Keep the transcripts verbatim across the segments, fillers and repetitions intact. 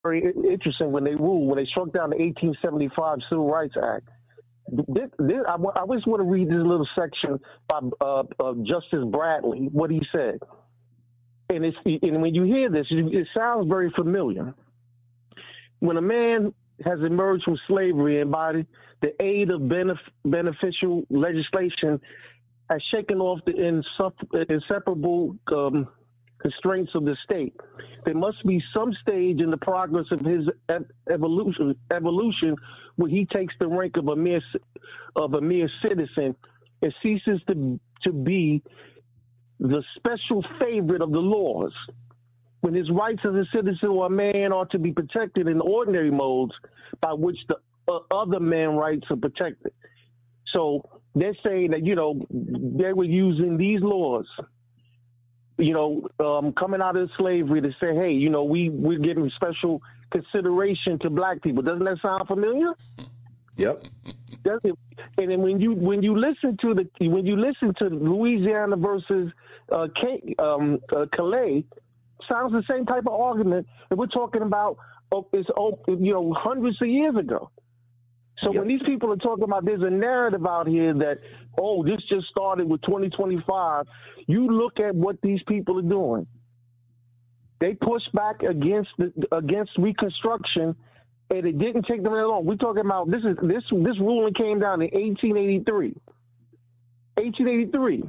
very interesting when they ruled, when they struck down the eighteen seventy-five Civil Rights Act. This, this, I, I just want to read this little section by uh, uh, Justice Bradley, what he said. And, it's, and when you hear this, it sounds very familiar. When a man has emerged from slavery and by the aid of benef- beneficial legislation has shaken off the insuff- inseparable um, constraints of the state, there must be some stage in the progress of his ev- evolution evolution where he takes the rank of a mere of a mere citizen and ceases to to be the special favorite of the laws, when his rights as a citizen or a man are to be protected in ordinary modes by which the uh, other man rights are protected. So they're saying that, you know, they were using these laws, you know, um, coming out of slavery to say, hey, you know, we, we're giving special consideration to black people. Doesn't that sound familiar? Yep. Doesn't, and then when you when you listen to the when you listen to Louisiana versus uh, K, um, uh, Calais, sounds the same type of argument that we're talking about. Oh, it's oh, you know, hundreds of years ago. So yep. When these people are talking about there's a narrative out here that, oh, this just started with twenty twenty-five, you look at what these people are doing. They push back against the, against Reconstruction, and it didn't take them that long. We're talking about this is this this ruling came down in eighteen eighty-three. eighteen eighty-three.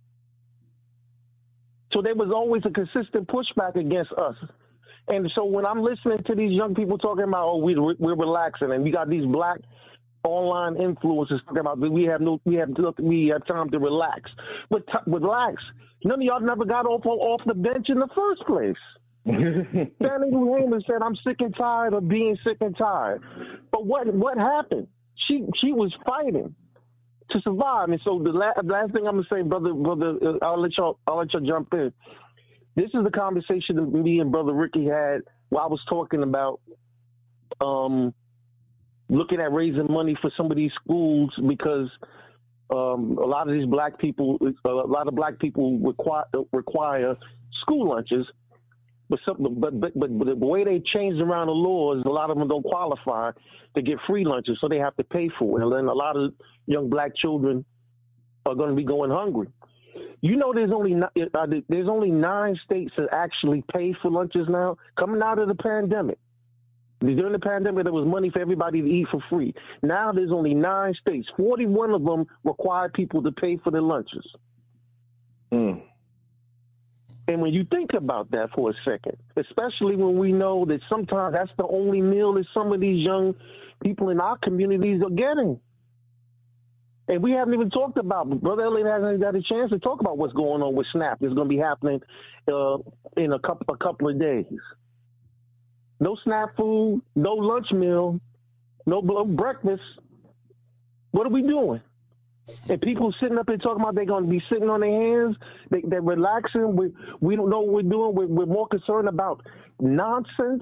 So there was always a consistent pushback against us. And so when I'm listening to these young people talking about, oh, we, we're relaxing, and we got these black online influencers talking about we have no, we have we have time to relax. But t- relax. None of y'all never got off off the bench in the first place. Fannie Lou Hamer said, "I'm sick and tired of being sick and tired." But what what happened? She she was fighting to survive. And so the la- last thing I'm gonna say, brother, brother, uh, I'll let y'all I'll let y'all jump in. This is the conversation that me and Brother Ricky had while I was talking about um, looking at raising money for some of these schools, because um, a lot of these black people, a lot of black people require require school lunches, but some, but, but but but the way they changed around the laws, a lot of them don't qualify to get free lunches, so they have to pay for it, and then a lot of young black children are going to be going hungry. You know, there's only uh, there's only nine states that actually pay for lunches now. Coming out of the pandemic, during the pandemic, there was money for everybody to eat for free. Now there's only nine states. forty-one of them require people to pay for their lunches. Mm. And when you think about that for a second, especially when we know that sometimes that's the only meal that some of these young people in our communities are getting. And we haven't even talked about, Brother Elliott hasn't got a chance to talk about what's going on with SNAP. It's going to be happening uh, in a couple, a couple of days. No SNAP food, no lunch meal, no breakfast. What are we doing? And people sitting up here talking about they're going to be sitting on their hands, they, they're relaxing. We, we don't know what we're doing. We're, we're more concerned about nonsense.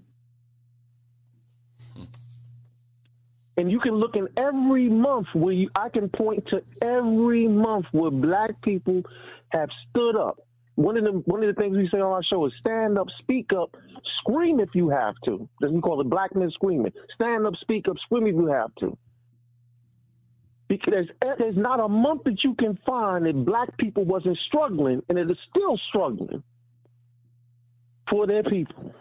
And you can look in every month where you, I can point to every month where black people have stood up. One of the one of the things we say on our show is stand up, speak up, scream if you have to. As we call it, black men screaming. Stand up, speak up, scream if you have to. Because there's, there's not a month that you can find that black people wasn't struggling, and it is still struggling for their people.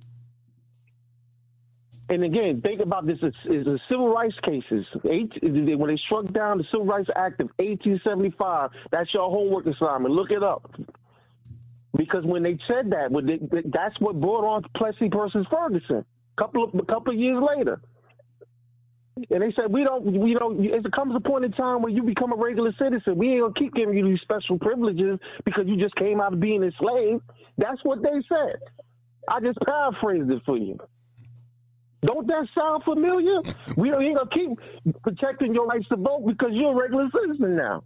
And again, think about this: it's, it's the civil rights cases. Eight, when they struck down the Civil Rights Act of eighteen seventy-five, that's your homework assignment. Look it up, because when they said that, when they, that's what brought on Plessy versus Ferguson. A couple of a couple of years later, and they said we don't, we don't. It comes a point in time where you become a regular citizen. We ain't gonna keep giving you these special privileges because you just came out of being a slave. That's what they said. I just paraphrased it for you. Don't that sound familiar? We ain't gonna keep protecting your rights to vote because you're a regular citizen now.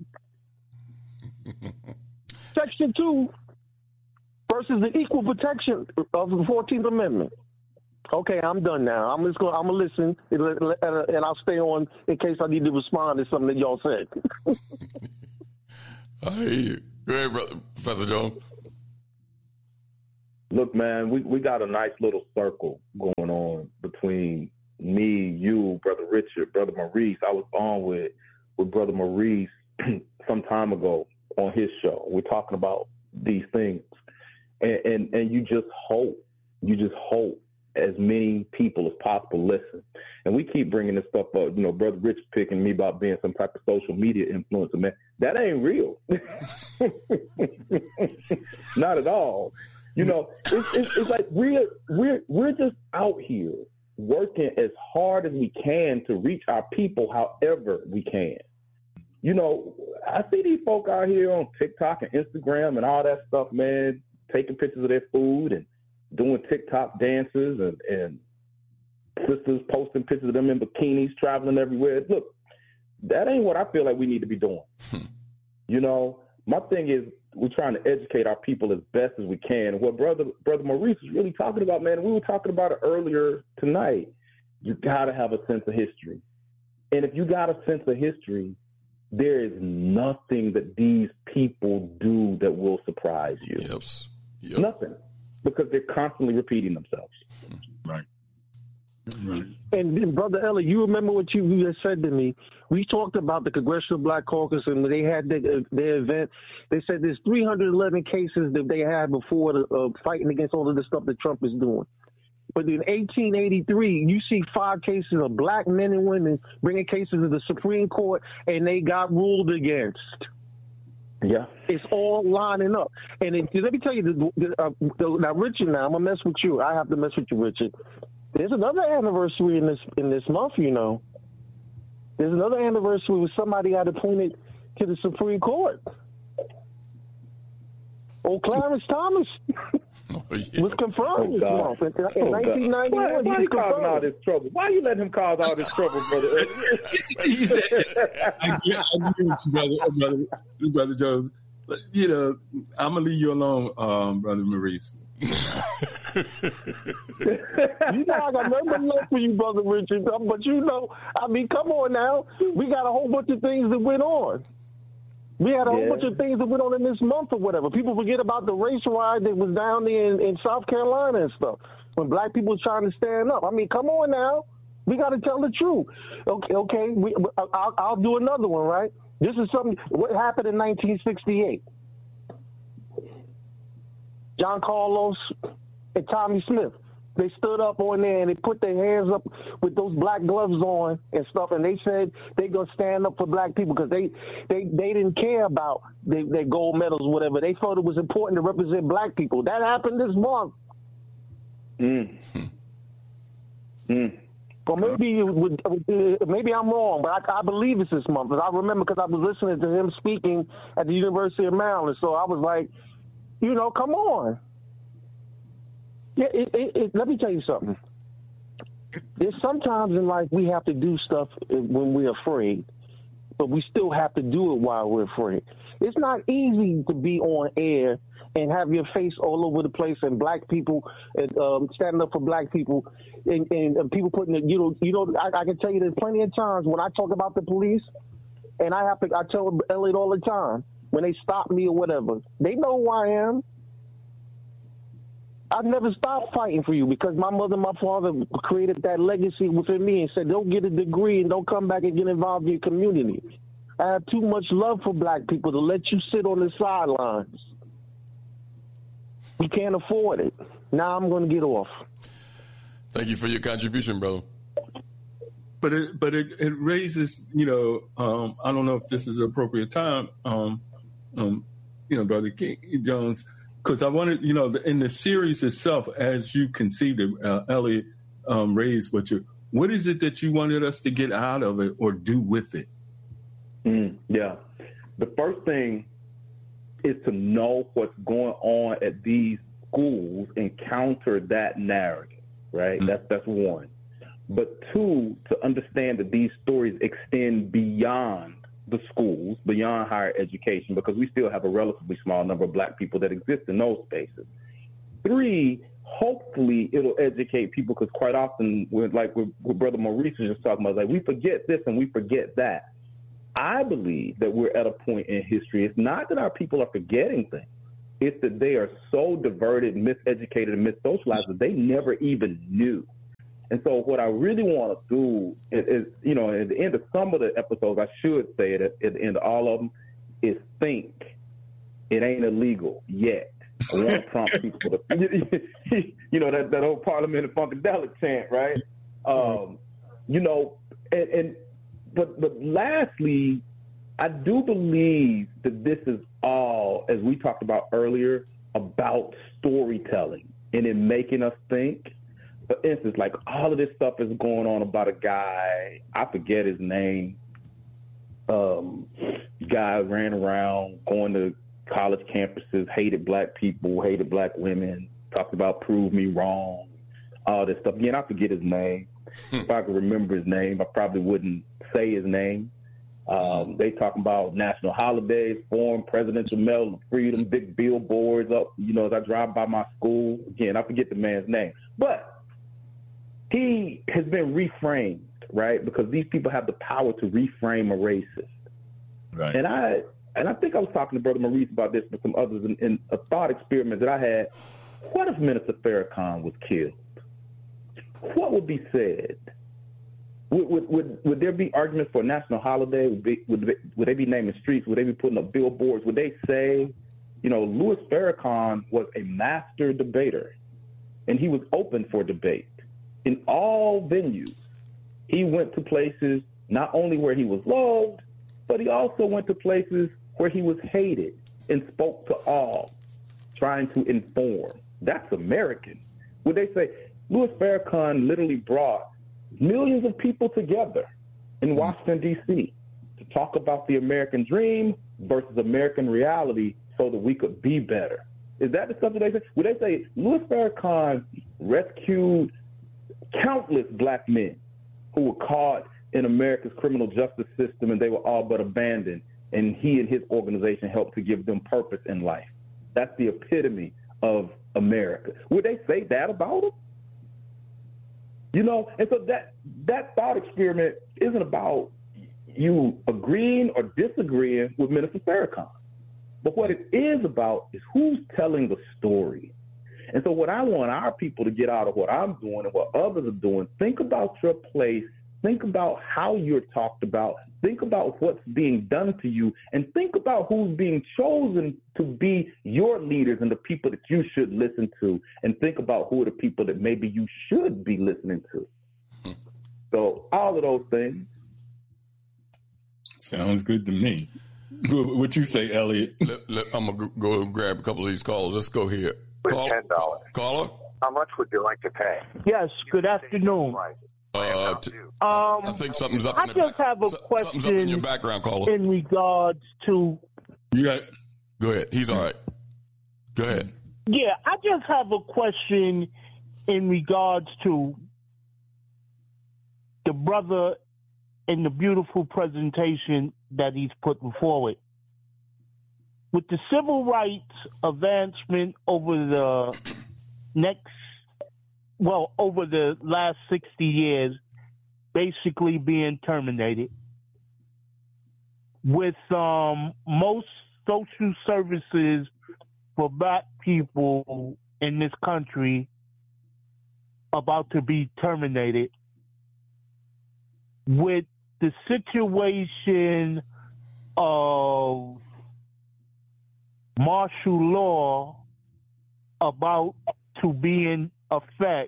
Section two versus the equal protection of the fourteenth Amendment. Okay, I'm done now. I'm just gonna I'm gonna listen and I'll stay on in case I need to respond to something that y'all said. I hear you. Go ahead, brother, Professor Jones. Look, man, we, we got a nice little circle going on between me, you, Brother Richard, Brother Maurice. I was on with, with Brother Maurice some time ago on his show. We're talking about these things. And, and, and you just hope, you just hope as many people as possible listen. And we keep bringing this stuff up. You know, Brother Rich picking me about being some type of social media influencer, man. That ain't real. Not at all. You know, it's, it's, it's like we're, we're, we're just out here working as hard as we can to reach our people however we can. You know, I see these folk out here on TikTok and Instagram and all that stuff, man, taking pictures of their food and doing TikTok dances and, and sisters posting pictures of them in bikinis traveling everywhere. Look, that ain't what I feel like we need to be doing. Hmm. You know, my thing is we're trying to educate our people as best as we can. What Brother Brother Maurice is really talking about, man, we were talking about it earlier tonight. You got to have a sense of history. And if you got a sense of history, there is nothing that these people do that will surprise you. Yep. Yep. Nothing. Because they're constantly repeating themselves. Right. Right. And, and Brother Ellie, you remember what you, you had said to me? We talked about the Congressional Black Caucus, and when they had their, their event, they said there's three hundred eleven cases that they had before the, uh, fighting against all of the stuff that Trump is doing. But in eighteen eighty-three, you see five cases of black men and women bringing cases to the Supreme Court, and they got ruled against. Yeah, it's all lining up. And it, let me tell you, the, the, uh, the, now Richard, now I'm gonna mess with you. I have to mess with you, Richard. There's another anniversary in this in this month. You know, there's another anniversary with somebody got appointed to the Supreme Court. Oh, Clarence Thomas. Oh, yeah. Was confirmed this month in, in oh, nineteen ninety-one. Why, why are you causing all this trouble? Why are you letting him cause all this trouble, brother? He said, I, yeah, I agree with you, brother, brother, brother Jones. You know, I'm gonna leave you alone, um, Brother Maurice. You know, I got nothing left for you, Brother Richard. But you know, I mean, come on now. We got a whole bunch of things that went on. We had a yeah. whole bunch of things that went on in this month or whatever. People forget about the race riot that was down there in, in South Carolina and stuff when black people were trying to stand up. I mean, come on now. We got to tell the truth. Okay, okay. We, I'll, I'll do another one, right? This is something. What happened in nineteen sixty-eight? John Carlos and Tommy Smith. They stood up on there and they put their hands up with those black gloves on and stuff, and they said they gonna stand up for black people because they, they they didn't care about their, their gold medals or whatever. They felt it was important to represent black people. That happened this month. Mm. Mm. Well, maybe it would, maybe I'm wrong, but I, I believe it's this month. Because I remember because I was listening to him speaking at the University of Maryland, so I was like, you know, come on. Yeah, it, it, it, let me tell you something. There's sometimes in life we have to do stuff when we're afraid, but we still have to do it while we're afraid. It's not easy to be on air and have your face all over the place and black people and um, standing up for black people and, and, and people putting it, you know, you know, I, I can tell you there's plenty of times when I talk about the police and I have to, I tell Elliot all the time when they stop me or whatever, they know who I am. I've never stopped fighting for you because my mother and my father created that legacy within me and said, don't get a degree and don't come back and get involved in your community. I have too much love for black people to let you sit on the sidelines. We can't afford it. Now I'm going to get off. Thank you for your contribution, bro. But it, but it, it raises, you know, um, I don't know if this is the appropriate time, um, um, you know, Brother King Jones, because I wanted, you know, in the series itself, as you conceived it, uh, Elliot um, raised what you, what is it that you wanted us to get out of it or do with it? Mm, yeah. The first thing is to know what's going on at these schools and counter that narrative, right? Mm. That's that's one. But two, to understand that these stories extend beyond the schools, beyond higher education, because we still have a relatively small number of black people that exist in those spaces. Three, hopefully it'll educate people, because quite often, we're, like what Brother Maurice was just talking about, like we forget this and we forget that. I believe that we're at a point in history. It's not that our people are forgetting things. It's that they are so diverted, miseducated, and missocialized that they never even knew. And so what I really want to do is, is, you know, at the end of some of the episodes, I should say it at, at the end of all of them, is think it ain't illegal yet. I want to prompt people to, you know, that, that old Parliament of Funkadelic chant, right? Um, you know, and, and but but lastly, I do believe that this is all, as we talked about earlier, about storytelling and in making us think. For instance, like all of this stuff is going on about a guy, I forget his name, um, guy ran around going to college campuses, hated black people, hated black women, talked about prove me wrong, all this stuff. Again, I forget his name. If I could remember his name, I probably wouldn't say his name. Um, they talking about national holidays, foreign presidential medal of freedom, big billboards up, you know, as I drive by my school. Again, I forget the man's name. But he has been reframed, right? Because these people have the power to reframe a racist. Right. And I and I think I was talking to Brother Maurice about this with some others in, in a thought experiment that I had. What if Minister Farrakhan was killed? What would be said? Would, would, would, would there be arguments for a national holiday? Would, be, would, they, would they be naming streets? Would they be putting up billboards? Would they say, you know, Louis Farrakhan was a master debater, and he was open for debate in all venues. He went to places not only where he was loved, but he also went to places where he was hated and spoke to all, trying to inform. That's American. Would they say, Louis Farrakhan literally brought millions of people together in Washington, D C to talk about the American dream versus American reality so that we could be better? Is that the stuff that they say? Would they say Louis Farrakhan rescued countless black men who were caught in America's criminal justice system and they were all but abandoned, and he and his organization helped to give them purpose in life? That's the epitome of America. Would they say that about him? You know, and so that that thought experiment isn't about you agreeing or disagreeing with Minister Farrakhan. But what it is about is who's telling the story. And so what I want our people to get out of what I'm doing and what others are doing, think about your place, think about how you're talked about, think about what's being done to you, and think about who's being chosen to be your leaders and the people that you should listen to, and think about who are the people that maybe you should be listening to. So all of those things. Sounds good to me. What you say, Elliot? Let, let, I'm going to go grab a couple of these calls. Let's go here. Call, ten dollars. Caller? How much would you like to pay? Yes, good afternoon. Uh, t- Um, I think something's up. I in the just back. have a So- question Something's up in your background, caller. in regards to, You got Go ahead. He's all right. Go ahead. yeah, I just have a question in regards to the brother and the beautiful presentation that he's putting forward. With the civil rights advancement over the next, well, over the last sixty years, basically being terminated, with um, most social services for black people in this country about to be terminated, with the situation of martial law about to be in effect,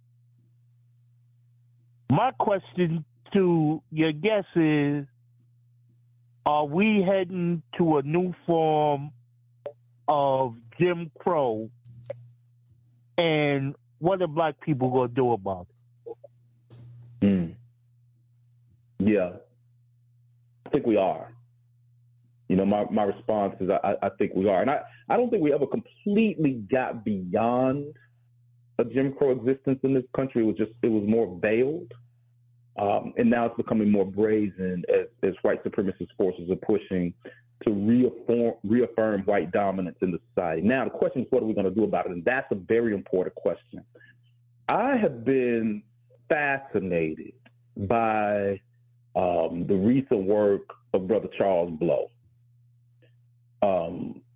my question to your guest is, are we heading to a new form of Jim Crow, and what are black people going to do about it? Mm. Yeah, I think we are. You know, my, my response is I, I think we are. And I, I don't think we ever completely got beyond a Jim Crow existence in this country. It was just, it was more veiled. Um, and now it's becoming more brazen as, as white supremacist forces are pushing to reaffirm, reaffirm white dominance in the society. Now, the question is, what are we going to do about it? And that's a very important question. I have been fascinated by um, the recent work of Brother Charles Blow. Um,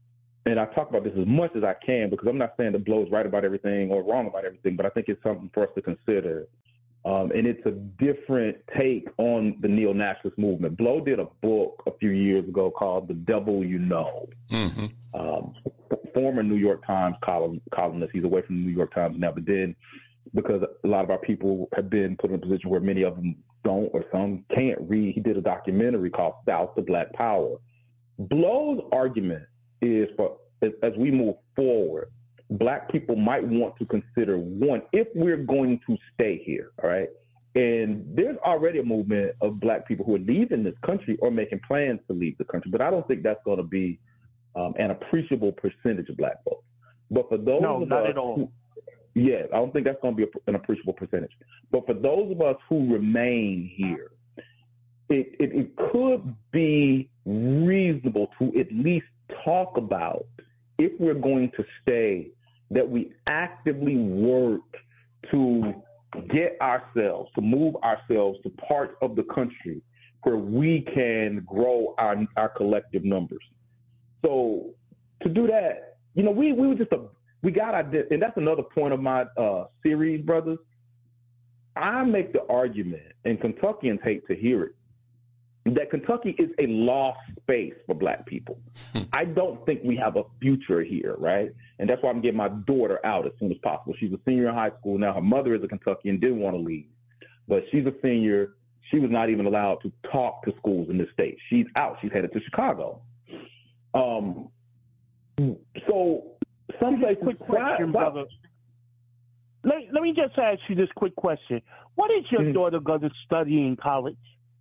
and I talk about this as much as I can because I'm not saying that Blow is right about everything or wrong about everything, but I think it's something for us to consider. Um, and it's a different take on the neo-nationalist movement. Blow did a book a few years ago called The Devil You Know. Mm-hmm. Um, former New York Times column, columnist. He's away from the New York Times now, but then because a lot of our people have been put in a position where many of them don't or some can't read, he did a documentary called South to Black Power. Blow's argument is for as, as we move forward, Black people might want to consider, one, if we're going to stay here, all right? And there's already a movement of Black people who are leaving this country or making plans to leave the country, but I don't think that's going to be um, an appreciable percentage of Black folks. But for those no, of not us at all. Who, yeah, I don't think that's going to be a, an appreciable percentage. But for those of us who remain here, it, it, it could be reasonable to at least talk about, if we're going to stay, that we actively work to get ourselves, to move ourselves to parts of the country where we can grow our, our collective numbers. So to do that, you know, we, we were just a, we got our, and that's another point of my uh, series, brothers. I make the argument, and Kentuckians hate to hear it, that Kentucky is a lost space for Black people. I don't think we have a future here, right? And that's why I'm getting my daughter out as soon as possible. She's a senior in high school now. Her mother is a Kentuckian, didn't want to leave, but she's a senior. She was not even allowed to talk to schools in this state. She's out. She's headed to Chicago. Um. So some places, quick question, why, brother. Let, let me just ask you this quick question. What is your mm-hmm. daughter going to study in college?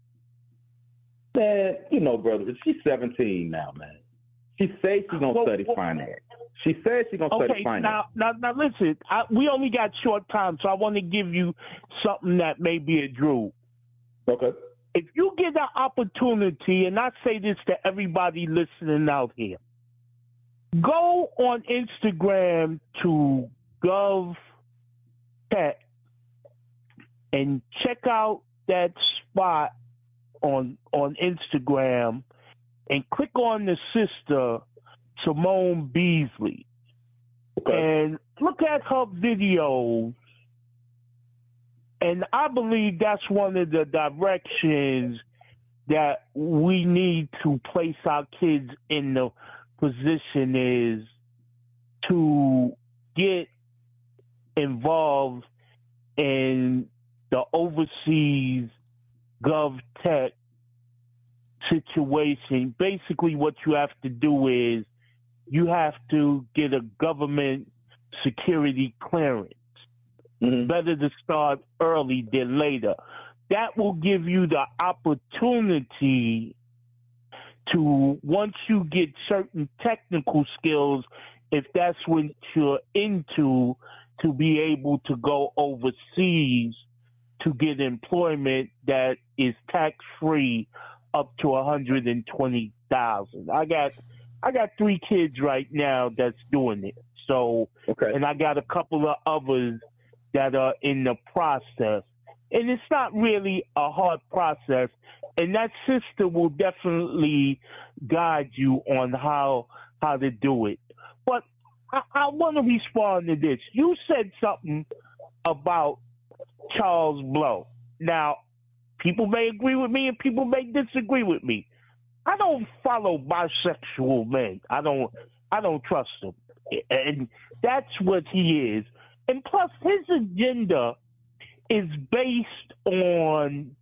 Man, you know, brother, she's seventeen now, man. She says she's going to well, study well, finance. She says she's going to okay, study finance. Now, now, now listen, I, we only got short time, so I want to give you something that may be a drill. Okay. If you get an opportunity, and I say this to everybody listening out here, go on Instagram to GovTech and check out that spot on on Instagram and click on the sister Simone Beasley. Okay. And look at her videos. And I believe that's one of the directions that we need to place our kids in the position is to get involved in the overseas GovTech situation. Basically, what you have to do is you have to get a government security clearance. Mm-hmm. Better to start early than later. That will give you the opportunity to, once you get certain technical skills, if that's what you're into, to be able to go overseas to get employment that is tax-free up to one hundred twenty thousand dollars. I got I got three kids right now that's doing it. So, okay. And I got a couple of others that are in the process. And it's not really a hard process. And that sister will definitely guide you on how how to do it. But I, I want to respond to this. You said something about Charles Blow. Now, people may agree with me and people may disagree with me. I don't follow bisexual men. I don't I don't trust them. And that's what he is. And plus, his agenda is based on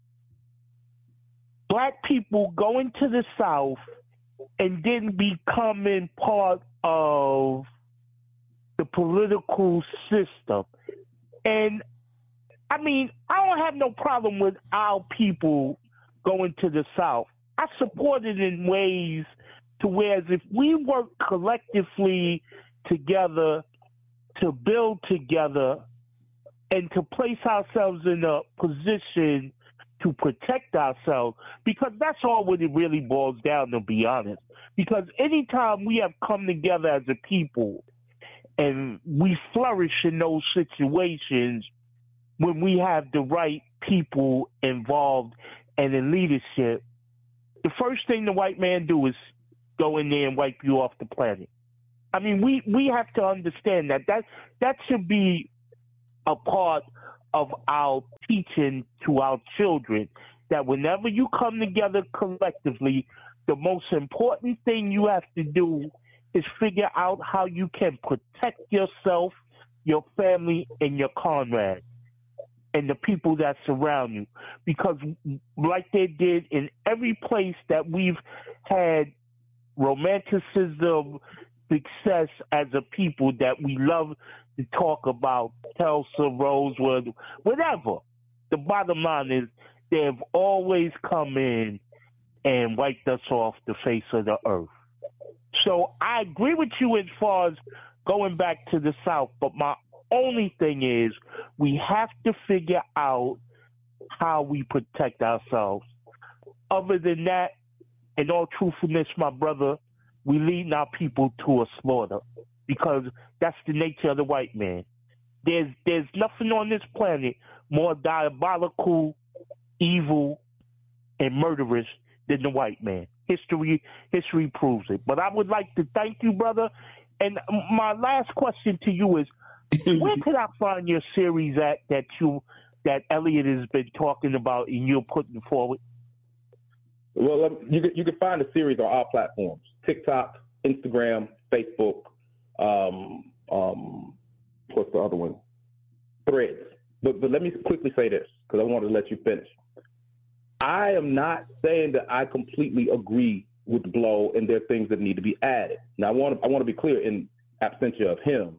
Black people going to the South and then becoming part of the political system. And, I mean, I don't have no problem with our people going to the South. I support it in ways to whereas if we work collectively together to build together and to place ourselves in a position to protect ourselves, because that's all what it really boils down, to be honest. Because anytime we have come together as a people and we flourish in those situations when we have the right people involved and in leadership, the first thing the white man do is go in there and wipe you off the planet. I mean, we, we have to understand that. that that should be a part of our teaching to our children, that whenever you come together collectively, the most important thing you have to do is figure out how you can protect yourself, your family, and your comrades, and the people that surround you. Because like they did in every place that we've had romanticism, success as a people that we love to talk about, Tulsa, Rosewood, whatever. The bottom line is they've always come in and wiped us off the face of the earth. So I agree with you as far as going back to the South, but my only thing is we have to figure out how we protect ourselves. Other than that, in all truthfulness, my brother, we leading our people to a slaughter, because that's the nature of the white man. There's there's nothing on this planet more diabolical, evil, and murderous than the white man. History history proves it. But I would like to thank you, brother. And my last question to you is, where can I find your series at that you that Elliot has been talking about and you're putting forward? Well, you can, you can find the series on all platforms: TikTok, Instagram, Facebook. Um, um, what's the other one? Threads. But but let me quickly say this, because I wanted to let you finish. I am not saying that I completely agree with Blow and there are things that need to be added. Now, I want to, I want to be clear, in absentia of him,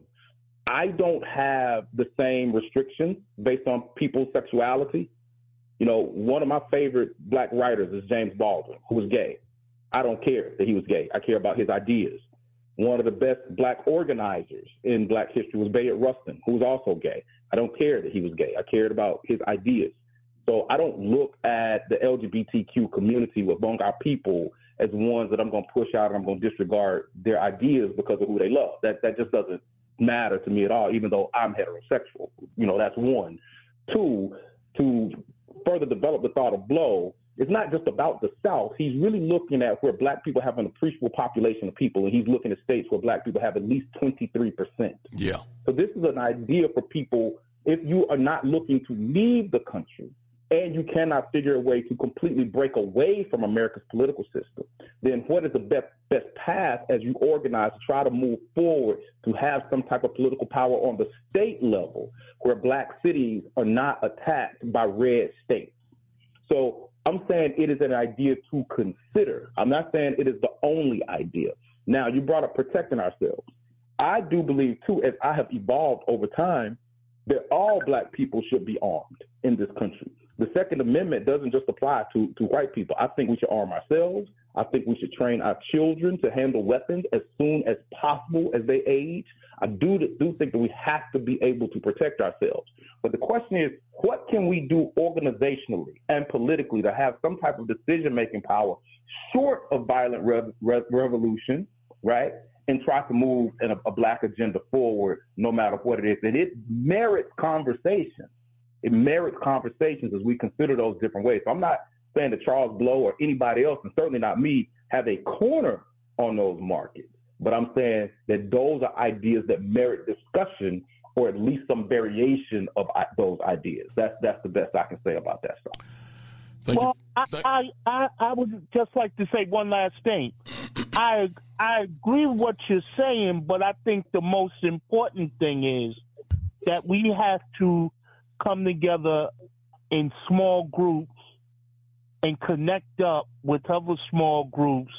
I don't have the same restrictions based on people's sexuality. You know, one of my favorite black writers is James Baldwin, who was gay. I don't care that he was gay. I care about his ideas. One of the best black organizers in black history was Bayard Rustin, who was also gay. I don't care that he was gay. I cared about his ideas. So I don't look at the L G B T Q community among our people as ones that I'm going to push out and I'm going to disregard their ideas because of who they love. That that just doesn't matter to me at all, even though I'm heterosexual. You know, that's one. Two, to further develop the thought of Blow, it's not just about the South. He's really looking at where black people have an appreciable population of people, and he's looking at states where black people have at least twenty-three percent. Yeah. So this is an idea for people, if you are not looking to leave the country and you cannot figure a way to completely break away from America's political system, then what is the best, best path as you organize to try to move forward to have some type of political power on the state level where black cities are not attacked by red states? So I'm saying it is an idea to consider. I'm not saying it is the only idea. Now, you brought up protecting ourselves. I do believe, too, as I have evolved over time, that all black people should be armed in this country. The Second Amendment doesn't just apply to, to white people. I think we should arm ourselves. I think we should train our children to handle weapons as soon as possible as they age. I do, do think that we have to be able to protect ourselves. But the question is, what can we do organizationally and politically to have some type of decision-making power short of violent rev- rev- revolution, right, and try to move in a, a black agenda forward no matter what it is? And it merits conversation. It merits conversations as we consider those different ways. So I'm not saying that Charles Blow or anybody else, and certainly not me, have a corner on those markets. But I'm saying that those are ideas that merit discussion, or at least some variation of those ideas. That's that's the best I can say about that stuff. Thank well, you. Thank- I, I, I would just like to say one last thing. I I agree with what you're saying, but I think the most important thing is that we have to come together in small groups and connect up with other small groups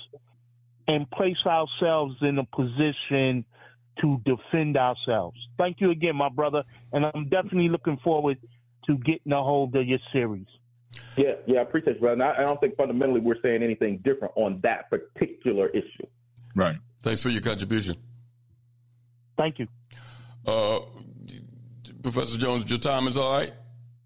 and place ourselves in a position to defend ourselves. Thank you again, my brother, and I'm definitely looking forward to getting a hold of your series. Yeah, yeah, I appreciate you, brother. And I, I don't think fundamentally we're saying anything different on that particular issue. Right. Thanks for your contribution. Thank you. Uh, Professor Jones, your time is all right?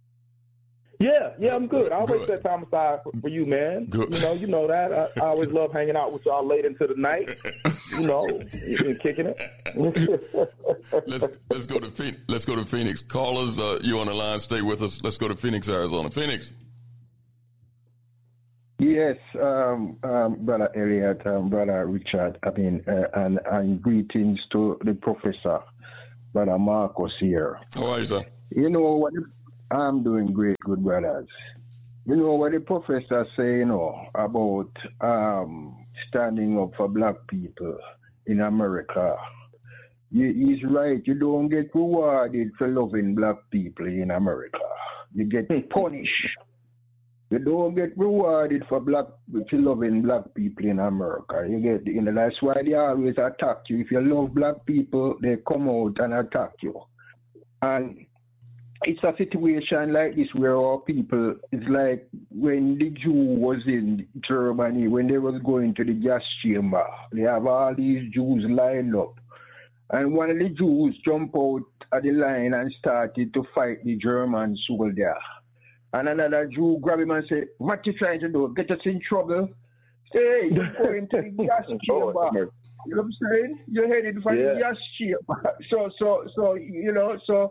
Yeah, yeah, I'm good. I always Good. set time aside for, for you, man. Good. You know, you know that. I, I always love hanging out with y'all late into the night. You know, and kicking it. let's let's go to Phoenix. Let's go to Phoenix. Callers, uh, you on the line? Stay with us. Let's go to Phoenix, Arizona. Phoenix. Yes, um, um, Brother Elliot, um, Brother Richard, I mean, uh, and, and greetings to the professor, Brother Marcus here. How are you, sir? You know what? I'm doing great, good brothers. You know what the professor say, you know, about um, standing up for black people in America. You, he's right. You don't get rewarded for loving black people in America. You get punished. You don't get rewarded for black for loving black people in America. You get, you know, that's why they always attack you. If you love black people, they come out and attack you. And it's a situation like this where our people, it's like when the Jew was in Germany, when they was going to the gas chamber, they have all these Jews lined up. And one of the Jews jumped out at the line and started to fight the German soldier. And another Jew grabbed him and said, "What you trying to do? Get us in trouble? Say, you're going to the gas chamber." You know what I'm saying? You're headed for yeah. the gas chamber. So, so, so, you know, so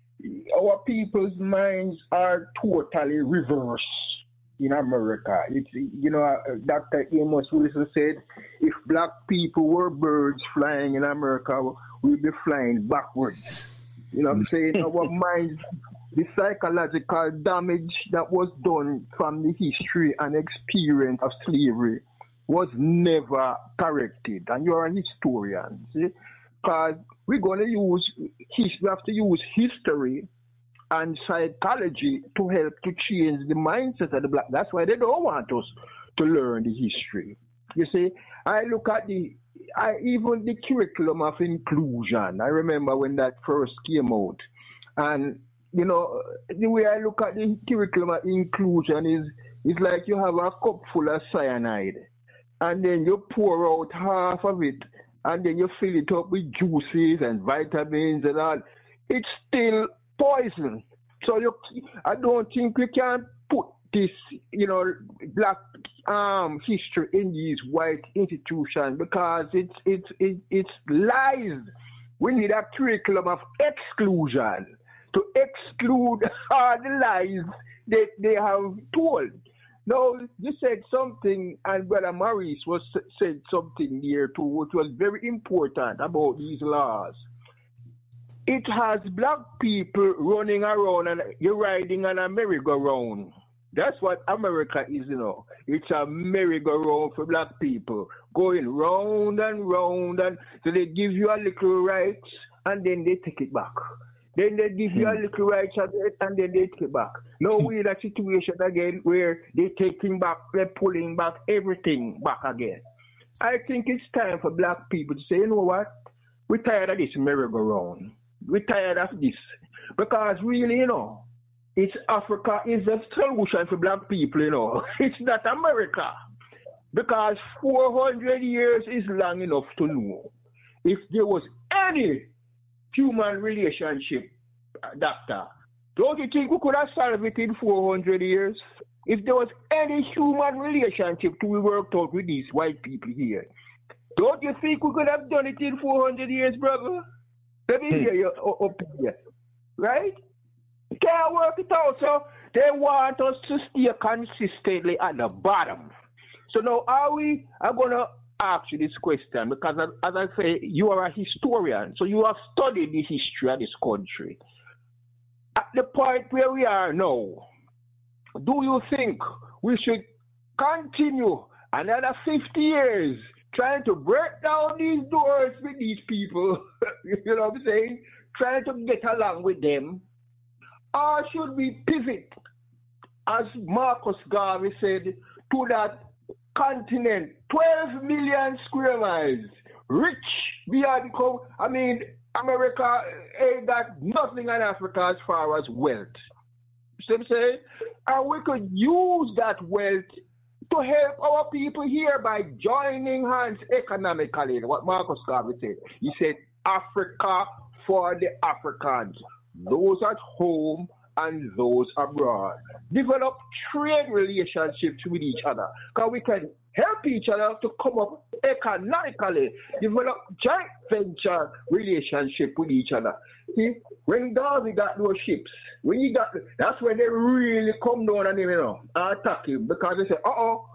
our people's minds are totally reversed in America. It's, you know, Doctor Amos Wilson said, if black people were birds flying in America, we'd be flying backwards. You know what I'm saying? Our minds, the psychological damage that was done from the history and experience of slavery was never corrected. And you're a historian, see? Because we're going to use, we have to use history and psychology to help to change the mindset of the black. That's why they don't want us to learn the history. You see, I look at the, I, even the curriculum of inclusion. I remember when that first came out. And, you know, the way I look at the curriculum of inclusion is, is like you have a cup full of cyanide. And then you pour out half of it. And then you fill it up with juices and vitamins and all. It's still poison. So you, I don't think we can put this, you know, black um, history in these white institutions because it's it's it's, it's lies. We need a curriculum of exclusion to exclude all the lies that they have told. No, you said something, and Brother Maurice was said something here too, which was very important about these laws. It has black people running around and you're riding on a merry-go-round. That's what America is, you know. It's a merry-go-round for black people, going round and round, and so they give you a little rights and then they take it back. Then they give you a little rights and then they take it back. Now we're in a situation again where they're taking back, they're pulling back everything back again. I think it's time for black people to say, you know what? We're tired of this merry-go-round. We're tired of this. Because really, you know, it's Africa is the solution for black people, you know. It's not America. Because four hundred years is long enough to know. If there was any human relationship, doctor, don't you think we could have solved it in four hundred years? If there was any human relationship to be worked out with these white people here, don't you think we could have done it in four hundred years, brother? Let me hear your opinion. Right? Can't work it out, so they want us to stay consistently at the bottom. So now, are we, I'm going to ask you this question, because as I say, you are a historian, so you have studied the history of this country. At the point where we are now, do you think we should continue another fifty years trying to break down these doors with these people, you know what I'm saying, trying to get along with them? Or should we pivot, as Marcus Garvey said, to that continent, twelve million square miles, rich beyond, I mean, America ain't got nothing in Africa as far as wealth. See what I'm saying? And we could use that wealth to help our people here by joining hands economically. What Marcus Garvey said. He said, Africa for the Africans, those at home and those abroad. Develop trade relationships with each other, because we can help each other to come up economically. Develop joint venture relationship with each other. See, when Garvey got those ships, when he got, that's when they really come down on him, you know, and attack him, because they say, uh-oh,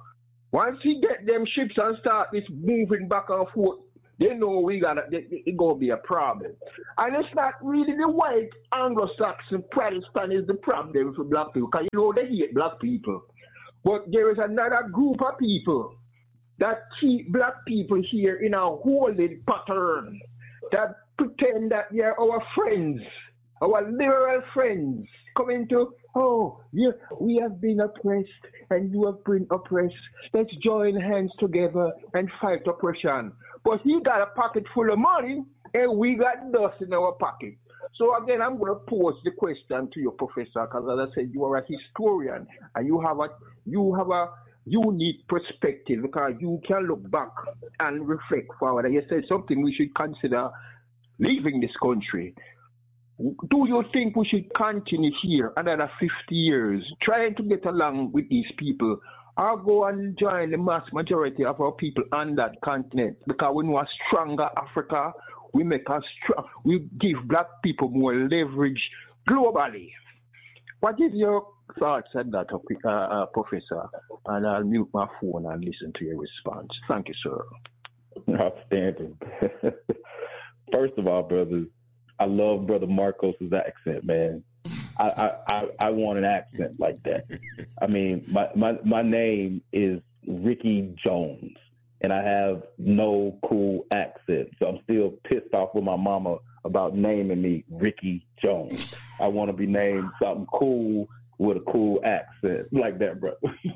Once he get them ships and start this moving back and forth, they know we got it. It's gonna be a problem. And it's not really the white Anglo-Saxon Protestant is the problem for black people, because you know they hate black people. But there is another group of people that keep black people here in a holding pattern, that pretend that they're our friends, our liberal friends, coming to, oh, yeah, we have been oppressed and you have been oppressed. Let's join hands together and fight oppression. But he got a pocket full of money and we got dust in our pocket. So again, I'm going to pose the question to you, Professor, because as I said, you are a historian and you have a you have a unique perspective, because you can look back and reflect forward. And you said something we should consider leaving this country. Do you think we should continue here another fifty years, trying to get along with these people, or go and join the mass majority of our people on that continent? Because we know a stronger Africa, we make a strong, we give black people more leverage globally. What is your thoughts on that, uh, uh, Professor? And I'll mute my phone and listen to your response. Thank you, sir. Outstanding. First of all, brothers, I love Brother Marcos's accent, man. I, I, I, I want an accent like that. I mean, my, my, my name is Ricky Jones, and I have no cool accent. So I'm still pissed off with my mama about naming me Ricky Jones. I want to be named something cool with a cool accent like that, brother.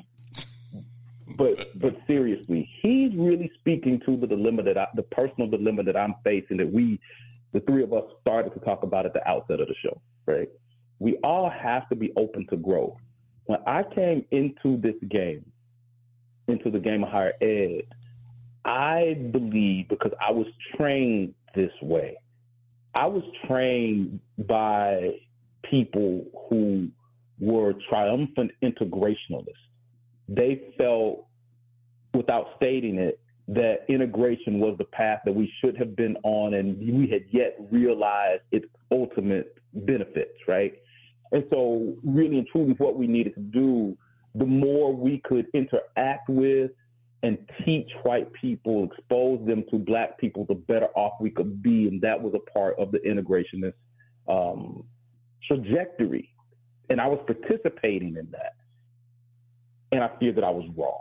But but seriously, he's really speaking to the dilemma that I, the personal dilemma that I'm facing, that we, the three of us, started to talk about at the outset of the show, right? We all have to be open to growth. When I came into this game, into the game of higher ed, I believe, because I was trained this way, I was trained by people who were triumphant integrationalists. They felt, without stating it, that integration was the path that we should have been on, and we had yet realized its ultimate benefits, right? And so really and truly what we needed to do, the more we could interact with and teach white people, expose them to black people, the better off we could be. And that was a part of the integrationist um, trajectory. And I was participating in that. And I fear that I was wrong.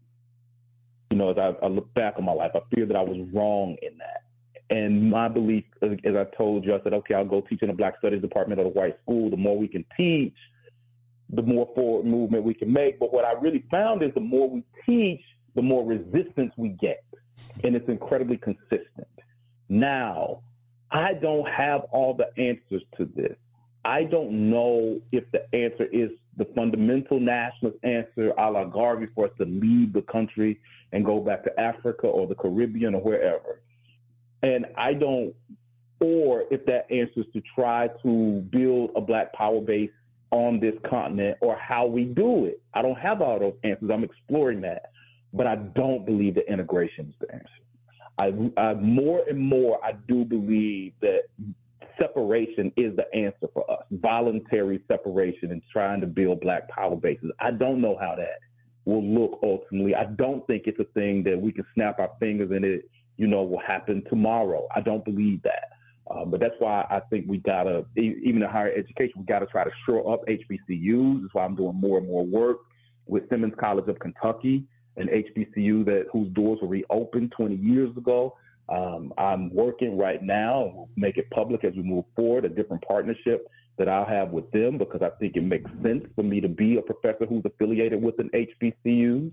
You know, as I, I look back on my life, I fear that I was wrong in that. And my belief, as I told you, I said, okay, I'll go teach in the Black Studies department of the white school. The more we can teach, the more forward movement we can make. But what I really found is the more we teach, the more resistance we get. And it's incredibly consistent. Now, I don't have all the answers to this. I don't know if the answer is the fundamental nationalist answer a la Garvey for us to leave the country and go back to Africa or the Caribbean or wherever. And I don't, or if that answer is to try to build a black power base on this continent, or how we do it. I don't have all those answers. I'm exploring that. But I don't believe that integration is the answer. I, I more and more, I do believe that separation is the answer for us. Voluntary separation and trying to build black power bases. I don't know how that will look ultimately. I don't think it's a thing that we can snap our fingers and it, you know, will happen tomorrow. I don't believe that. Um, but that's why I think we gotta, even in higher education, we gotta try to shore up H B C Us. That's why I'm doing more and more work with Simmons College of Kentucky, an H B C U that whose doors were reopened twenty years ago. Um, I'm working right now, we'll make it public as we move forward, a different partnership that I'll have with them, because I think it makes sense for me to be a professor who's affiliated with an H B C U.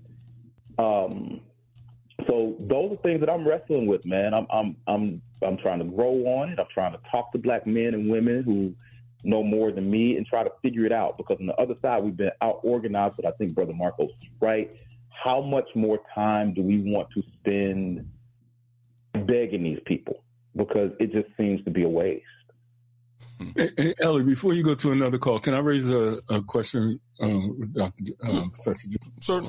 Um, so those are things that I'm wrestling with, man. I'm, I'm, I'm, I'm trying to grow on it. I'm trying to talk to black men and women who know more than me and try to figure it out, because on the other side, we've been out organized, but I think Brother Marcos is right. How much more time do we want to spend begging these people? Because it just seems to be a waste. Hey, hey, Ellie, before you go to another call, can I raise a, a question um, with Doctor Um, Professor Jones? Certainly.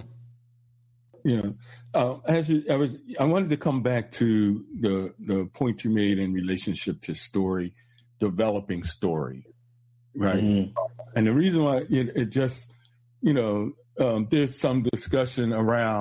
You know, uh, as you, I was, I wanted to come back to the the point you made in relationship to story, developing story, right? Mm-hmm. And the reason why it, it just, you know, um, there's some discussion around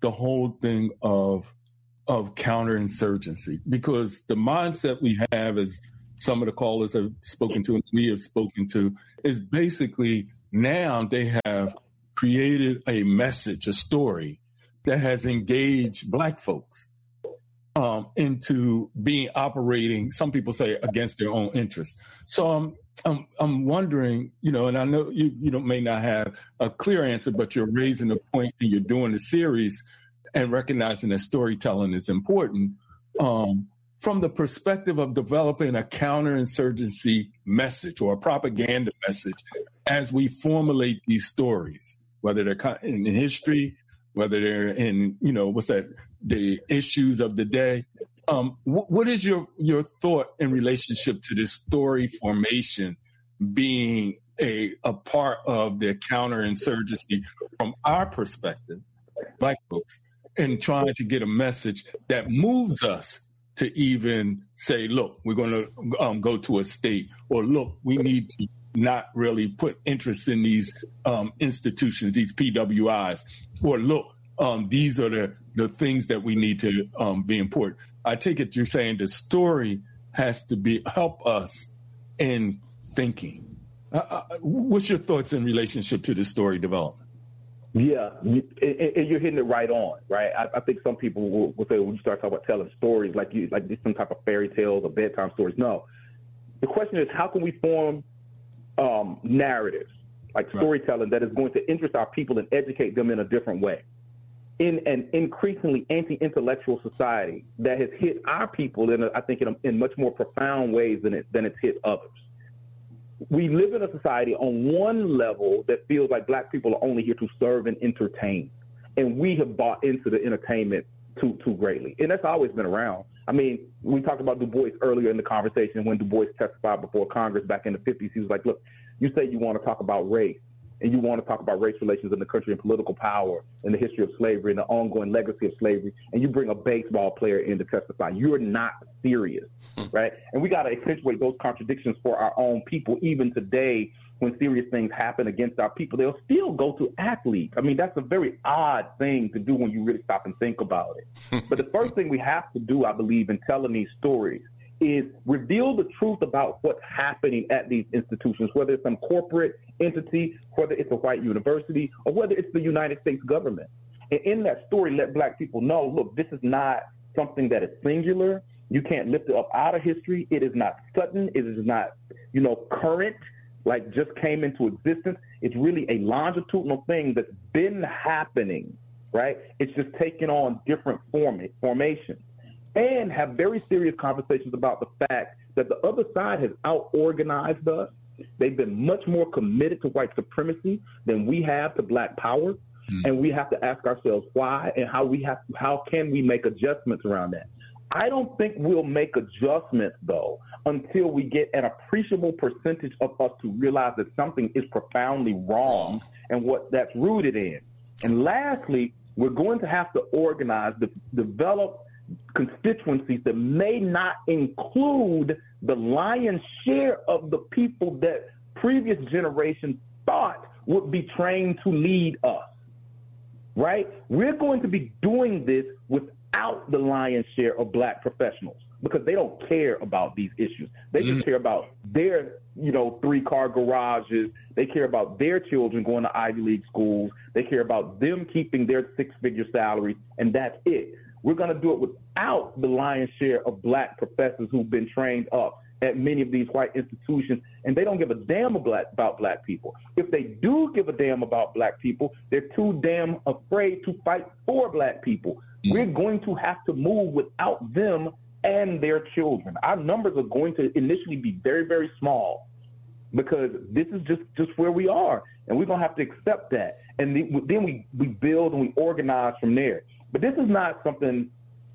the whole thing of of counterinsurgency, because the mindset we have, as some of the callers have spoken to and we have spoken to, is basically now they have created a message, a story that has engaged Black folks um, into being operating, some people say, against their own interests. So um, I'm I'm wondering, you know, and I know you you don't, may not have a clear answer, but you're raising a point and you're doing a series and recognizing that storytelling is important. Um, from the perspective of developing a counterinsurgency message or a propaganda message as we formulate these stories, whether they're in history, whether they're in, you know, what's that, the issues of the day. Um, wh- what is your, your thought in relationship to this story formation being a, a part of the counterinsurgency from our perspective, Black folks, and trying to get a message that moves us to even say, look, we're going to um, go to a state, or look, we need to not really put interest in these um, institutions, these P W Is, or look, um, these are the, the things that we need to um, be important. I take it you're saying the story has to be help us in thinking. Uh, what's your thoughts in relationship to the story development? Yeah, and you're hitting it right on, right? I, I think some people will, will say when you start talking about telling stories, like you, like some type of fairy tales or bedtime stories. No, the question is, how can we form um, narratives, like storytelling, that is going to interest our people and educate them in a different way? In an increasingly anti-intellectual society that has hit our people in, a, I think, in, a, in much more profound ways than it than it's hit others. We live in a society on one level that feels like Black people are only here to serve and entertain. And we have bought into the entertainment too too greatly. And that's always been around. I mean, we talked about Du Bois earlier in the conversation when Du Bois testified before Congress back in the fifties. He was like, look, you say you want to talk about race, and you want to talk about race relations in the country and political power and the history of slavery and the ongoing legacy of slavery, and you bring a baseball player in to testify. You're not serious, right? And we got to accentuate those contradictions for our own people. Even today, when serious things happen against our people, they'll still go to athletes. I mean, that's a very odd thing to do when you really stop and think about it. But the first thing we have to do, I believe, in telling these stories is reveal the truth about what's happening at these institutions, whether it's some corporate entity, whether it's a white university, or whether it's the United States government. And in that story, let Black people know, look, this is not something that is singular. You can't lift it up out of history. It is not sudden. It is not, you know, current, like just came into existence. It's really a longitudinal thing that's been happening, right? It's just taken on different form- formations. And have very serious conversations about the fact that the other side has out-organized us. They've been much more committed to white supremacy than we have to Black power. Mm. And we have to ask ourselves why and how we have how can we make adjustments around that. I don't think we'll make adjustments, though, until we get an appreciable percentage of us to realize that something is profoundly wrong and what that's rooted in. And lastly, we're going to have to organize, de- develop constituencies that may not include the lion's share of the people that previous generations thought would be trained to lead us, right? We're going to be doing this without the lion's share of Black professionals because they don't care about these issues. They just mm. care about their, you know, three-car garages. They care about their children going to Ivy League schools. They care about them keeping their six-figure salaries, and that's it. We're going to do it without the lion's share of Black professors who've been trained up at many of these white institutions, and they don't give a damn about Black people. If they do give a damn about Black people, they're too damn afraid to fight for Black people. Mm-hmm. We're going to have to move without them and their children. Our numbers are going to initially be very, very small because this is just, just where we are, and we're going to have to accept that. And then we, we build and we organize from there. But this is not something,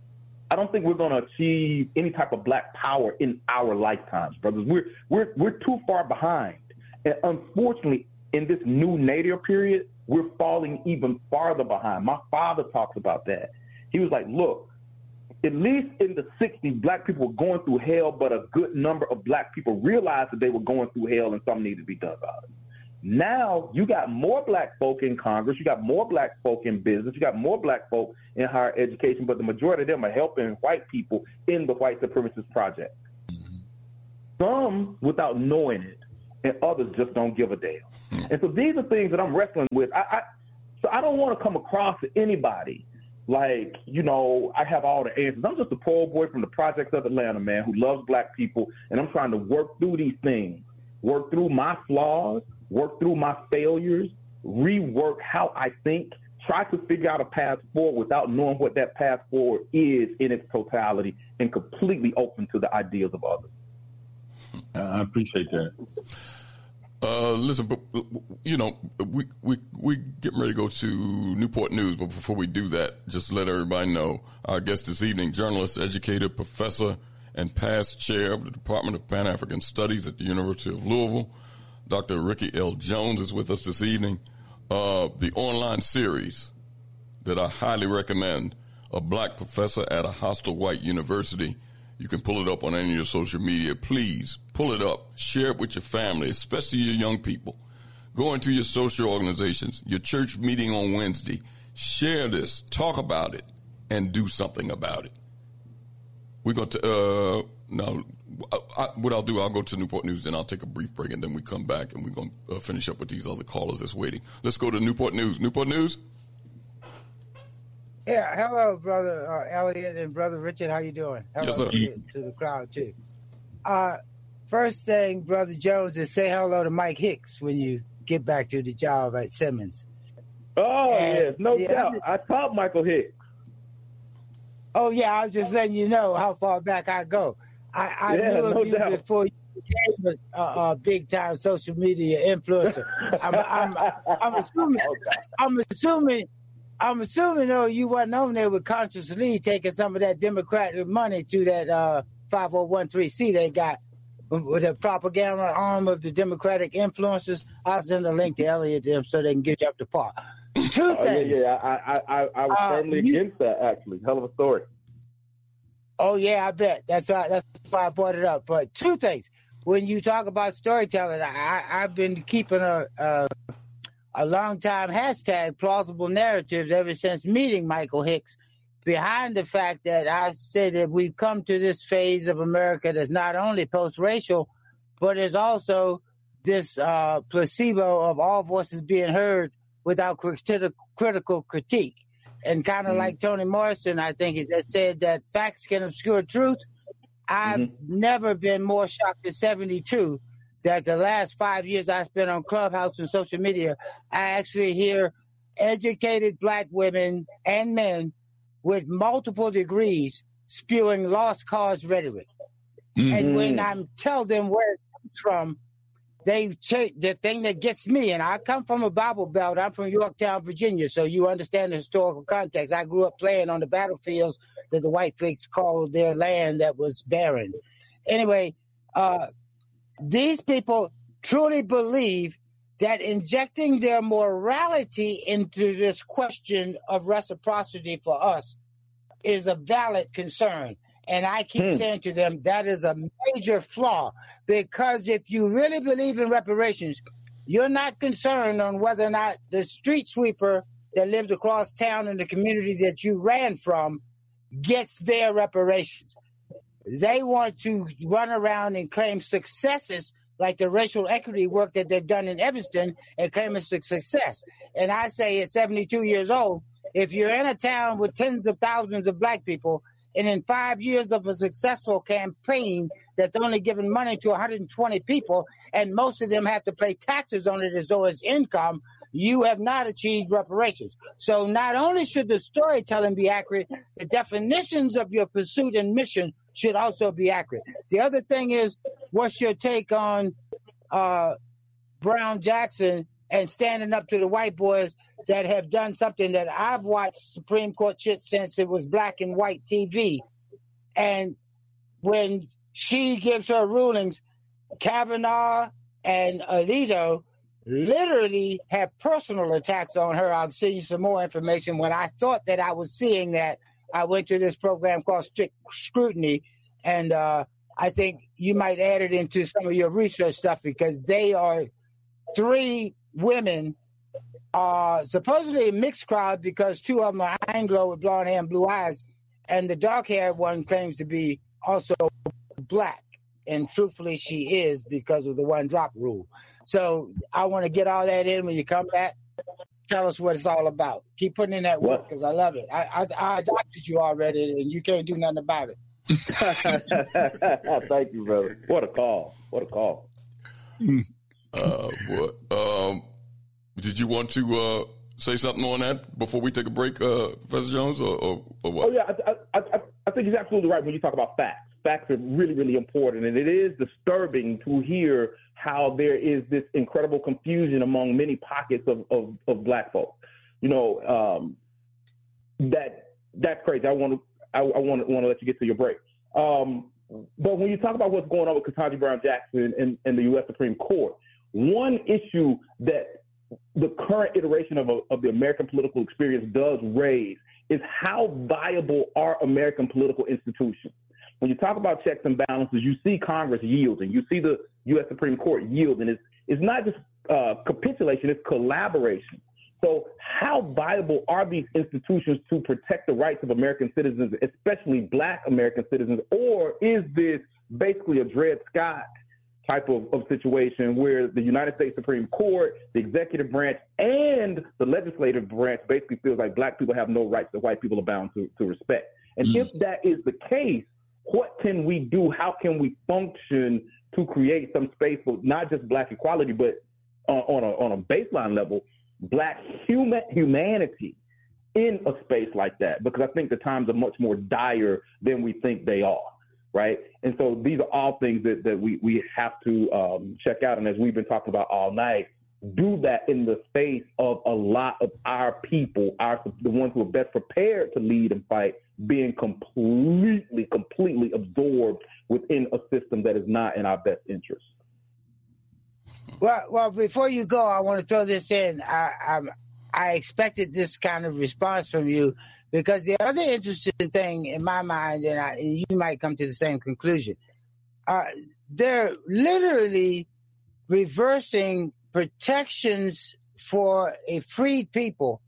I don't think we're going to achieve any type of Black power in our lifetimes, brothers. We're, we're, we're too far behind. And unfortunately, in this new nadir period, we're falling even farther behind. My father talks about that. He was like, look, at least in the sixties, Black people were going through hell, but a good number of Black people realized that they were going through hell and something needed to be done about it. Now you got more black folk in Congress, you got more black folk in business, you got more black folk in higher education, but the majority of them are helping white people in the white supremacist project. Mm-hmm. Some without knowing it, and others just don't give a damn. Mm-hmm. And so these are things that I'm wrestling with. I, I so I don't want to come across to anybody like, you know, I have all the answers. I'm just a poor boy from the projects of Atlanta, man, who loves black people, and I'm trying to work through these things, work through my flaws, work through my failures, rework how I think, try to figure out a path forward without knowing what that path forward is in its totality, and completely open to the ideas of others. I appreciate that. Uh, listen, but you know, we we we getting ready to go to Newport News, but before we do that, just let everybody know our guest this evening, journalist, educator, professor, and past chair of the Department of Pan-African Studies at the University of Louisville, Doctor Ricky L. Jones is with us this evening. Uh, the online series that I highly recommend, A Black Professor at a Hostile White University. You can pull it up on any of your social media. Please pull it up. Share it with your family, especially your young people. Go into your social organizations, your church meeting on Wednesday. Share this, talk about it, and do something about it. We're going to, uh, now, I, I, what I'll do, I'll go to Newport News, then I'll take a brief break, and then we come back, and we're going to uh, finish up with these other callers that's waiting. Let's go to Newport News. Newport News? Yeah, hello, Brother uh, Elliot and Brother Richard. How you doing? Hello yes, sir. To, to the crowd, too. Uh, first thing, Brother Jones, is say hello to Mike Hicks when you get back to the job at Simmons. Oh, and, yes, no doubt. Other, I taught Michael Hicks. Oh, yeah, I was just letting you know how far back I go. I, I yeah, knew of no you doubt. before you became a, a, a big-time social media influencer. I'm, I'm, I'm assuming... I'm assuming I'm assuming, though, you wasn't on there with Conscious Lee taking some of that Democratic money to that uh, five oh one three C they got with the propaganda arm of the Democratic influencers. I'll send a link to Elliot them so they can get you up to par. Two oh, things. Yeah, yeah, I, I, I was uh, firmly you, against that, actually. Hell of a story. Oh, yeah, I bet. That's why, that's why I brought it up. But two things. When you talk about storytelling, I, I've been keeping a... a a long time hashtag plausible narratives ever since meeting Michael Hicks, behind the fact that I said that we've come to this phase of America that's not only post-racial, but is also this uh, placebo of all voices being heard without criti- critical critique. And kind of mm-hmm. like Toni Morrison, I think, that said that facts can obscure truth. I've mm-hmm. never been more shocked at seventy-two that the last five years I spent on Clubhouse and social media, I actually hear educated black women and men with multiple degrees spewing lost cause rhetoric. Mm-hmm. And when I tell them where it comes from, they ch- the thing that gets me, and I come from a Bible Belt. I'm from Yorktown, Virginia, so you understand the historical context. I grew up playing on the battlefields that the white folks called their land that was barren. Anyway, uh, these people truly believe that injecting their morality into this question of reciprocity for us is a valid concern. And I keep hmm. saying to them, that is a major flaw, because if you really believe in reparations, you're not concerned on whether or not the street sweeper that lived across town in the community that you ran from gets their reparations. They want to run around and claim successes like the racial equity work that they've done in Evanston and claim it's a success. And I say at seventy-two years old, if you're in a town with tens of thousands of black people, and in five years of a successful campaign that's only given money to one hundred twenty people, and most of them have to pay taxes on it as though it's income, you have not achieved reparations. So not only should the storytelling be accurate, the definitions of your pursuit and mission should also be accurate. The other thing is, what's your take on uh, Brown Jackson and standing up to the white boys that have done something that I've watched Supreme Court shit since it was black and white T V? And when she gives her rulings, Kavanaugh and Alito literally have personal attacks on her. I'll send you some more information. When I thought that I was seeing that, I went to this program called Strict Scrutiny, and uh, I think you might add it into some of your research stuff, because they are three women, uh, supposedly a mixed crowd because two of them are Anglo with blonde hair and blue eyes, and the dark-haired one claims to be also black. And truthfully, she is because of the one-drop rule. So I want to get all that in when you come back. Tell us what it's all about. Keep putting in that work because I love it. I, I, I adopted you already, and you can't do nothing about it. Thank you, brother. What a call. What a call. Uh, what, um, did you want to uh, say something on that before we take a break, uh, Professor Jones, or, or, or what? Oh, yeah. I, I, I, I think he's absolutely right when you talk about facts. Facts are really, really important, and it is disturbing to hear how there is this incredible confusion among many pockets of, of, of black folks. You know, um, that that's crazy. I want to I, I want to want to let you get to your break. Um, but when you talk about what's going on with Ketanji Brown Jackson and, and the U S Supreme Court, one issue that the current iteration of, a, of the American political experience does raise is how viable are American political institutions. When you talk about checks and balances, you see Congress yielding. You see the U S Supreme Court yielding. It's, it's not just uh, capitulation, it's collaboration. So how viable are these institutions to protect the rights of American citizens, especially black American citizens? Or is this basically a Dred Scott type of, of situation where the United States Supreme Court, the executive branch, and the legislative branch basically feels like black people have no rights that white people are bound to, to respect? And mm. if that is the case, what can we do? How can we function to create some space for not just black equality, but uh, on a on a baseline level, black human humanity in a space like that? Because I think the times are much more dire than we think they are, right? And so these are all things that, that we, we have to um, check out. And as we've been talking about all night, do that in the face of a lot of our people, our the ones who are best prepared to lead and fight, being completely, completely absorbed within a system that is not in our best interest. Well, well, before you go, I want to throw this in. I, I, I expected this kind of response from you because the other interesting thing in my mind, and I, you might come to the same conclusion, uh, they're literally reversing protections for a freed people,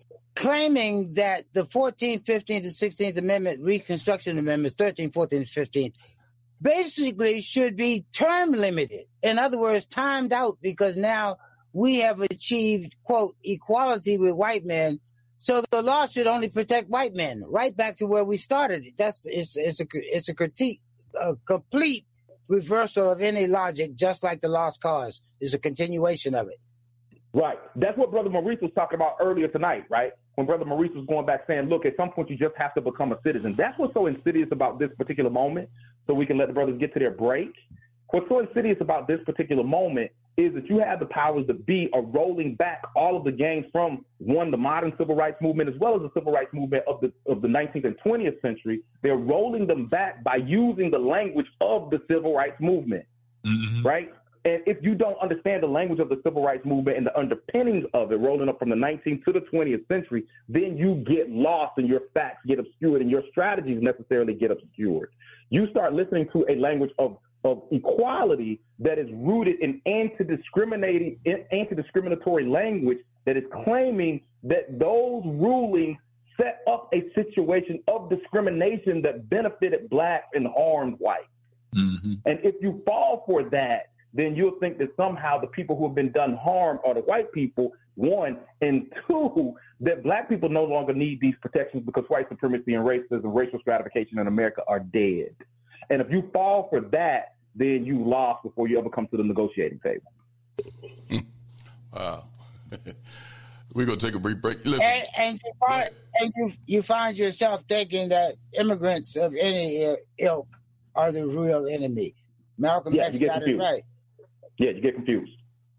claiming that the fourteenth, fifteenth, and sixteenth Amendment, Reconstruction Amendments, thirteenth, fourteenth, fifteenth, basically should be term limited. In other words, timed out, because now we have achieved, quote, equality with white men. So the law should only protect white men, right back to where we started. That's it's, it's a it's a critique, a complete reversal of any logic, just like the lost cause is a continuation of it. Right. That's what Brother Maurice was talking about earlier tonight, right? When Brother Maurice was going back saying, look, at some point you just have to become a citizen. That's what's so insidious about this particular moment, so we can let the brothers get to their break. What's so insidious about this particular moment is that you have the powers that be are rolling back all of the gains from, one, the modern civil rights movement, as well as the civil rights movement of the of the nineteenth and twentieth century. They're rolling them back by using the language of the civil rights movement, mm-hmm. right? And if you don't understand the language of the civil rights movement and the underpinnings of it, rolling up from the nineteenth to the twentieth century, then you get lost and your facts get obscured and your strategies necessarily get obscured. You start listening to a language of, of equality that is rooted in anti-discriminating, anti-discriminatory language that is claiming that those rulings set up a situation of discrimination that benefited blacks and harmed whites. Mm-hmm. And if you fall for that, then you'll think that somehow the people who have been done harm are the white people, one, and two, that black people no longer need these protections because white supremacy and racism, racial stratification in America are dead. And if you fall for that, then you lost before you ever come to the negotiating table. Wow. We're going to take a brief break. Listen. And, and, you, find, and you, you find yourself thinking that immigrants of any ilk are the real enemy. Malcolm yeah, X got confused. it right. Yeah, you get confused.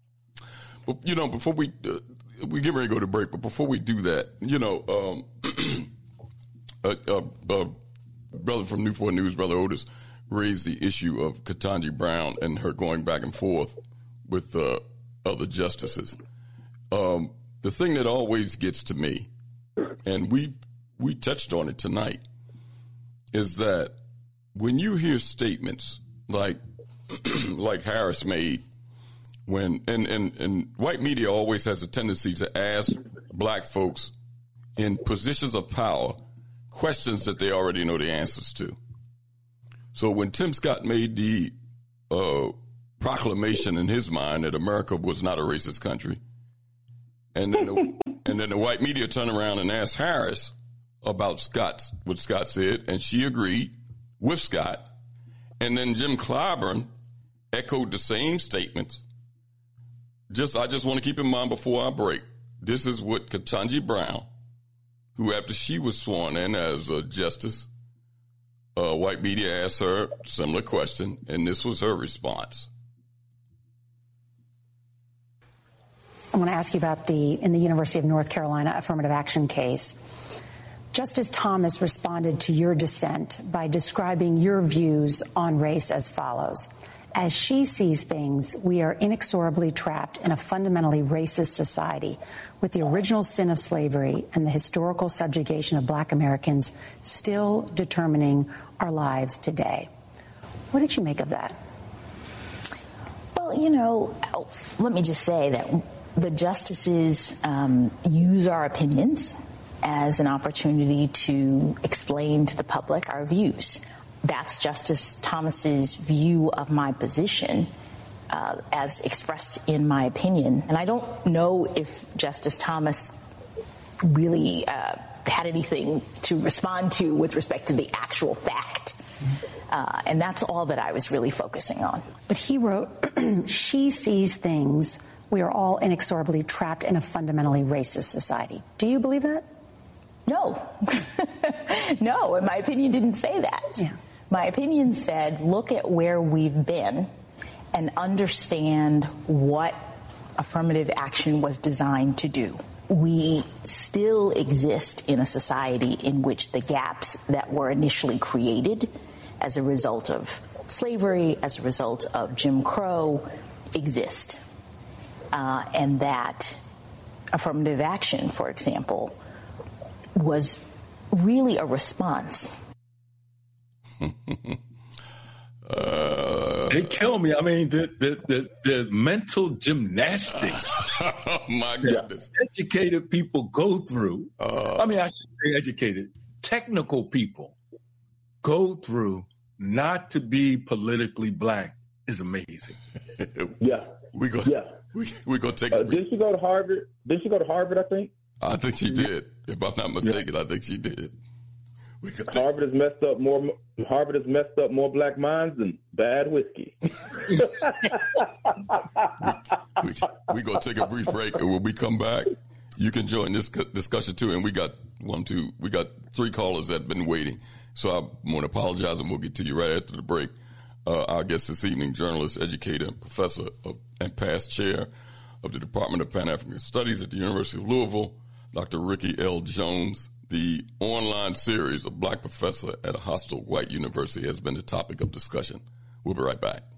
Well, you know, before we uh, we get ready to go to break, but before we do that, you know, um, uh, uh, uh, brother from Newport News, Brother Otis, raised the issue of Ketanji Brown and her going back and forth with uh, other justices. Um, the thing that always gets to me, and we we touched on it tonight, is that when you hear statements like like Harris made when and, and, and white media always has a tendency to ask black folks in positions of power questions that they already know the answers to. So when Tim Scott made the uh, proclamation in his mind that America was not a racist country, and then the, and then the white media turned around and asked Harris about Scott, what Scott said, and she agreed with Scott. And then Jim Clyburn echoed the same statements. Just, I just want to keep in mind before I break, this is what Ketanji Brown, who after she was sworn in as a justice, uh, white media asked her a similar question, and this was her response. I want to ask you about the, in the University of North Carolina affirmative action case. Justice Thomas responded to your dissent by describing your views on race as follows. As she sees things, we are inexorably trapped in a fundamentally racist society with the original sin of slavery and the historical subjugation of black Americans still determining our lives today. What did you make of that? Well, you know, let me just say that the justices um, use our opinions as an opportunity to explain to the public our views. That's Justice Thomas's view of my position uh, as expressed in my opinion. And I don't know if Justice Thomas really uh, had anything to respond to with respect to the actual fact. Uh, and that's all that I was really focusing on. But he wrote, she sees things, we are all inexorably trapped in a fundamentally racist society. Do you believe that? No. No, and my opinion didn't say that. Yeah. My opinion said, look at where we've been and understand what affirmative action was designed to do. We still exist in a society in which the gaps that were initially created as a result of slavery, as a result of Jim Crow, exist. Uh, and that affirmative action, for example, was really a response. uh, they kill me. I mean, the the the, the mental gymnastics. Oh my goodness! Educated people go through. Uh, I mean, I should say educated. Technical people go through not to be politically black is amazing. Yeah, we go. Yeah, we we gonna take. Uh, did she go to Harvard? Did she go to Harvard? I think. I think she did. If I'm not mistaken, yeah. I think she did. We could Harvard has messed up more. Harvard has messed up more black minds than bad whiskey. we, we, we gonna take a brief break, and when we come back, you can join this discussion too. And we got one, two, we got three callers that have been waiting. So I want to apologize, and we'll get to you right after the break. Uh, our guest this evening, journalist, educator, and professor of, and past chair of the Department of Pan-African Studies at the University of Louisville, Doctor Ricky L. Jones. The online series of Black Professor at a Hostile White University has been the topic of discussion. We'll be right back.